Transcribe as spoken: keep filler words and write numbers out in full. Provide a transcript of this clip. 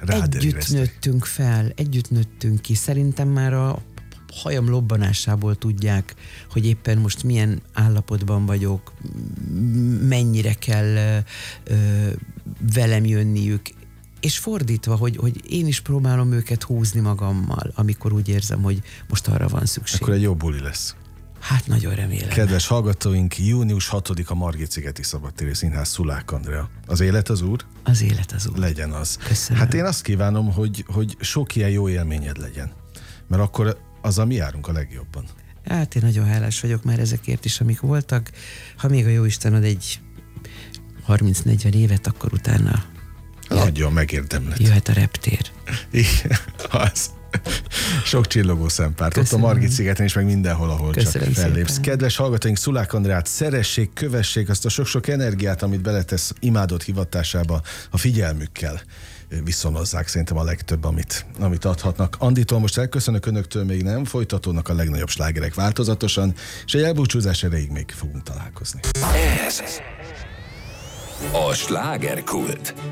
rád együtt éreztek. nőttünk fel, együtt nőttünk ki. Szerintem már a hajam lobbanásából tudják, hogy éppen most milyen állapotban vagyok, mennyire kell ö, ö, velem jönniük. És fordítva, hogy, hogy én is próbálom őket húzni magammal, amikor úgy érzem, hogy most arra van szükség. Akkor egy jó buli lesz. Hát nagyon remélem. Kedves hallgatóink, június hatodika Margit-szigeti Szabadtéri Színház, Szulák Andrea. Az élet az úr? Az élet az úr. Legyen az. Köszönöm. Hát én azt kívánom, hogy, hogy sok ilyen jó élményed legyen. Mert akkor azzal mi járunk a legjobban. Hát én nagyon hálás vagyok már ezekért is, amik voltak. Ha még a jóisten ad egy harminc-negyven évet, akkor utána Nagyon megérdemled. jöhet a reptér. Igen, az. Sok csillogó szempárt. Ott a Margit-szigeten is, meg mindenhol, ahol Köszönöm csak fellépsz. szépen. Kedves hallgatóink, Szulák Andrát szeressék, kövessék azt a sok-sok energiát, amit beletesz imádott hivatásába, a figyelmükkel viszonozzák szerintem a legtöbb, amit, amit adhatnak. Anditól most elköszönök, önöktől még nem, folytatódnak a legnagyobb slágerek változatosan, és egy elbúcsúzás erejéig még fogunk találkozni. Ez a slágerkult.